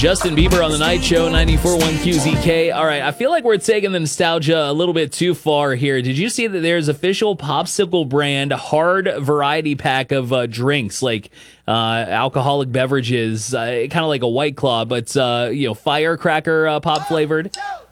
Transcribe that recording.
Justin Bieber on the Night Show, 94.1 QZK. All right, I feel like we're taking the nostalgia a little bit too far here. Did you see that there's official Popsicle brand hard variety pack of drinks, like alcoholic beverages, kind of like a White Claw, but firecracker pop flavored?